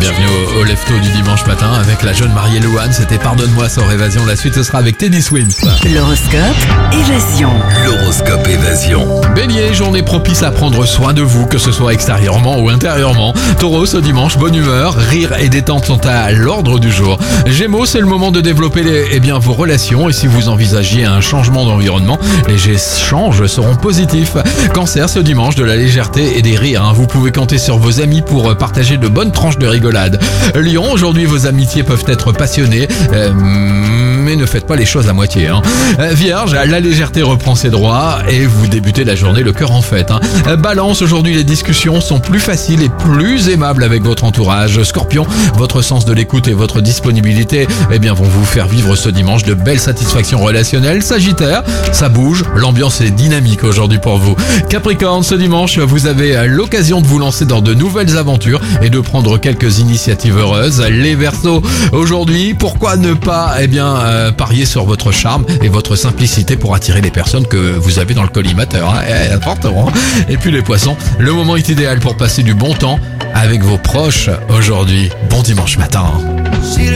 Bienvenue au Lefto du dimanche matin avec la jeune Marie-Louane. C'était Pardonne-moi sur Évasion. La suite ce sera avec Teddy Swims. L'horoscope Évasion. L'horoscope Évasion. Bélier, journée propice à prendre soin de vous, que ce soit extérieurement ou intérieurement. Taureau, ce dimanche, bonne humeur, rire et détente sont à l'ordre du jour. Gémeaux, c'est le moment de développer vos relations et si vous envisagiez un changement d'environnement, les échanges seront positifs. Cancer, ce dimanche, de la légèreté et des rires. Vous pouvez compter sur vos amis pour partager de bonnes tranches de rigolade. Lion, aujourd'hui, vos amitiés peuvent être passionnées, mais ne faites pas les choses à moitié. Vierge, la légèreté reprend ses droits et vous débutez la journée le cœur en fête. Balance, aujourd'hui, les discussions sont plus faciles et plus aimables avec votre entourage. Scorpion, votre sens de l'écoute et votre disponibilité vont vous faire vivre ce dimanche de belles satisfactions relationnelles. Sagittaire, ça bouge, l'ambiance est dynamique aujourd'hui pour vous. Capricorne, ce dimanche, vous avez l'occasion de vous lancer dans de nouvelles aventures et de prendre quelques initiatives heureuses. Les Verseaux, aujourd'hui, pourquoi ne pas parier sur votre charme et votre simplicité pour attirer les personnes que vous avez dans le collimateur. Et puis les Poissons, le moment est idéal pour passer du bon temps avec vos proches aujourd'hui. Bon dimanche matin.